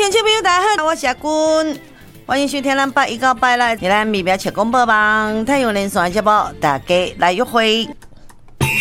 乡亲朋友大家好，我是阿君，欢迎收听咱8、1到8来咱米表切广播网太阳连线节目，大家来约会。